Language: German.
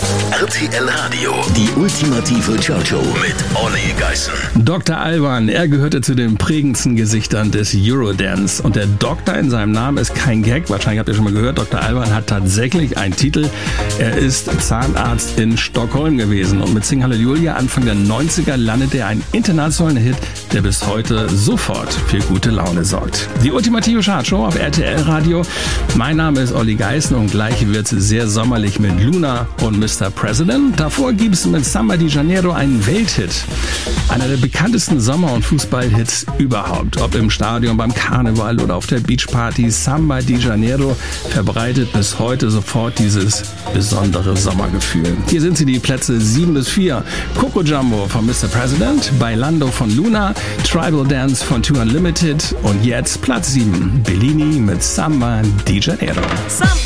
RTL Radio, die ultimative Chow-Show mit Olli Geißen. Dr. Alban, er gehörte zu den prägendsten Gesichtern des Eurodance. Und der Doktor in seinem Namen ist kein Gag, wahrscheinlich habt ihr schon mal gehört. Dr. Alban hat tatsächlich einen Titel. Er ist Zahnarzt in Stockholm gewesen. Und mit Sing Hallelujah Anfang der 90er landete er einen internationalen Hit, der bis heute sofort für gute Laune sorgt. Die ultimative Chartshow auf RTL Radio. Mein Name ist Olli Geißen und gleich wird es sehr sommerlich mit Luna und Mr. President. Davor gibt es mit Samba de Janeiro einen Welthit. Einer der bekanntesten Sommer- und Fußballhits überhaupt. Ob im Stadion, beim Karneval oder auf der Beachparty, Samba de Janeiro verbreitet bis heute sofort dieses besondere Sommergefühl. Hier sind sie, die Plätze 7 bis 4. Coco Jumbo von Mr. President, Bailando von Luna, Tribal Dance von Two Unlimited und jetzt Platz 7, Bellini mit Samba de Janeiro. Samba